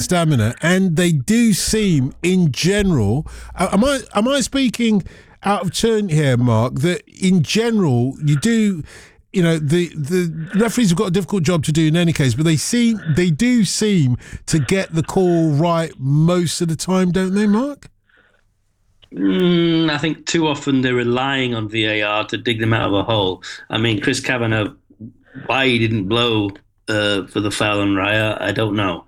stamina, and they do seem, in general, am I speaking out of turn here, Mark? That in general, you do. You know, the referees have got a difficult job to do in any case, but they do seem to get the call right most of the time, don't they, Mark? I think too often they're relying on VAR to dig them out of a hole. I mean, Chris Kavanagh, why he didn't blow for the foul on Raya, I don't know.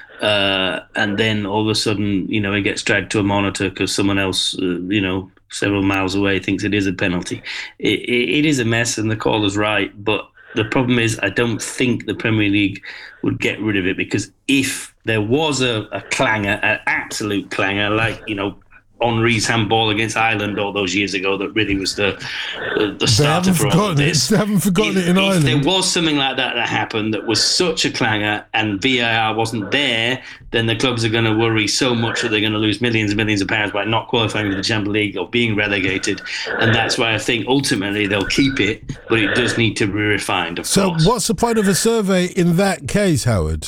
And then all of a sudden, you know, he gets dragged to a monitor because someone else, you know, several miles away thinks it is a penalty. It is a mess, and the call is right. But the problem is, I don't think the Premier League would get rid of it, because if there was a clanger, an absolute clanger, like, you know, Henry's handball against Ireland all those years ago, that really was the starter for all of this. They haven't forgotten it in Ireland. If there was something like that happened that was such a clanger and VAR wasn't there, then the clubs are going to worry so much that they're going to lose millions and millions of pounds by not qualifying for the Champions League or being relegated. And that's why I think ultimately they'll keep it, but it does need to be refined, of course. So what's the point of a survey in that case, Howard?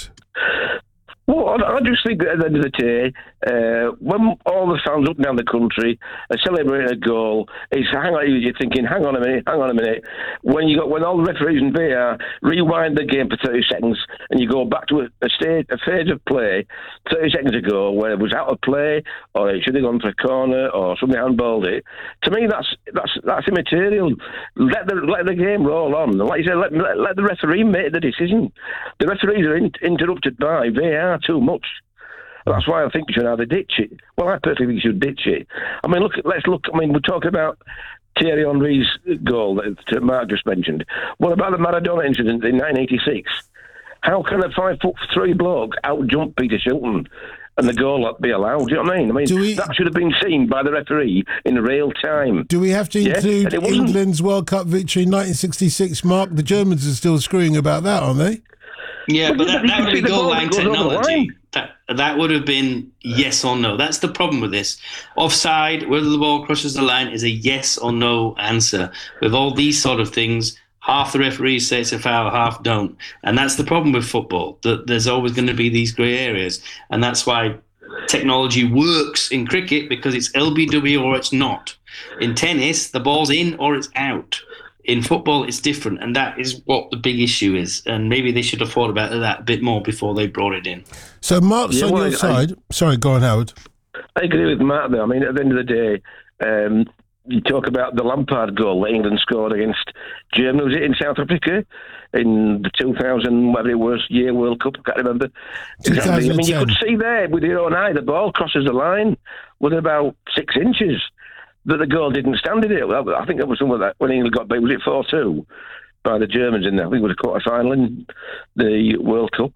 Well, I just think that at the end of the day, when all the fans up and down the country are celebrating a goal, you're thinking, hang on a minute. When all the referees and VAR rewind the game for 30 seconds, and you go back to a phase of play 30 seconds ago where it was out of play, or it should have gone for a corner, or somebody handballed it. To me, that's immaterial. Let the game roll on. Like you said, let the referee make the decision. The referees are interrupted by VAR too much. That's why I think you should either ditch it. Well, I personally think you should ditch it. I mean, let's look. I mean, we're talking about Thierry Henry's goal that Mark just mentioned. What about the Maradona incident in 1986? How can a 5'3" bloke out-jump Peter Shilton and the goal be allowed? Do you know what I mean? That should have been seen by the referee in real time. Do we have to include England's World Cup victory in 1966, Mark? The Germans are still screwing about that, aren't they? Yeah, but that would be goal line technology. That would have been yes or no. That's the problem with this. Offside, whether the ball crosses the line, is a yes or no answer. With all these sort of things, half the referees say it's a foul, half don't. And that's the problem with football, that there's always going to be these grey areas. And that's why technology works in cricket, because it's LBW or it's not. In tennis, the ball's in or it's out. In football, it's different, and that is what the big issue is. And maybe they should have thought about that a bit more before they brought it in. So Mark's on your side. Sorry, go on, Howard. I agree with Mark there. I mean, at the end of the day, you talk about the Lampard goal that England scored against Germany. Was it in South Africa in the 2000, whatever it was, year World Cup? I can't remember. Exactly. I mean, you could see there with your own eye, the ball crosses the line within about 6 inches. That the goal didn't stand in it. I think it was something that when England got beat, was it 4-2 by the Germans in there? I think it was a quarter-final in the World Cup.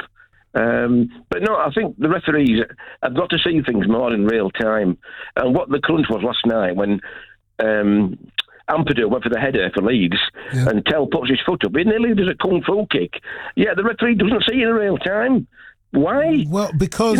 But no, I think the referees have got to see things more in real time. And what the crunch was last night when Ampadu went for the header for Leeds and Tell puts his foot up, he nearly does a kung fu kick. Yeah, the referee doesn't see it in real time. Why? Well, because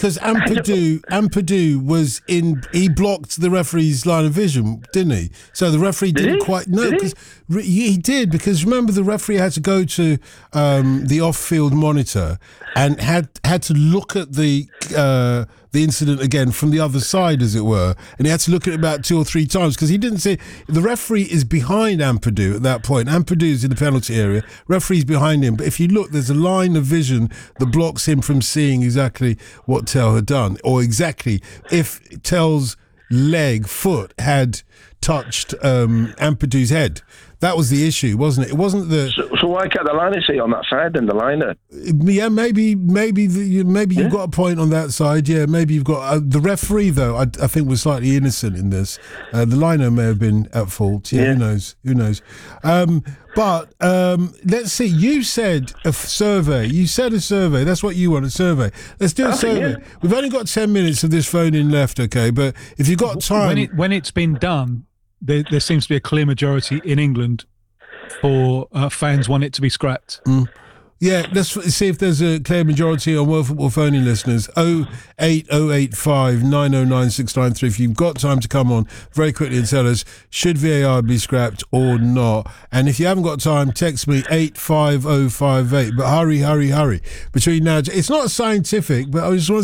Ampadu was he blocked the referee's line of vision, didn't he? So the referee didn't quite know, because he did, because remember the referee had to go to the off-field monitor and had to look at the incident again from the other side, as it were, and he had to look at it about 2 or 3 times, because he didn't see the referee is behind Ampadu at that point. Ampadu is in the penalty area, referee's behind him, but if you look, there's a line of vision that blocks him from seeing exactly what Tell had done, or exactly if Tell's foot had touched Ampadu's head. That was the issue, wasn't it? It wasn't the. So why can't the liner see on that side then, the liner? Yeah, maybe you've got a point on that side. Yeah, maybe you've got the referee though. I think was slightly innocent in this. The liner may have been at fault. Yeah. Who knows? But let's see. You said a survey. You said a survey. That's what you want, a survey. Let's do a survey. Yeah. We've only got 10 minutes of this phone in left, okay? But if you've got time, when it's been done. There seems to be a clear majority in England for fans want it to be scrapped. Yeah, let's see if there's a clear majority on World Football Phoning listeners. 08085 909 693. If you've got time to come on very quickly and tell us, should VAR be scrapped or not? And if you haven't got time, text me 85058. But hurry. Between now, it's not scientific, but I just want to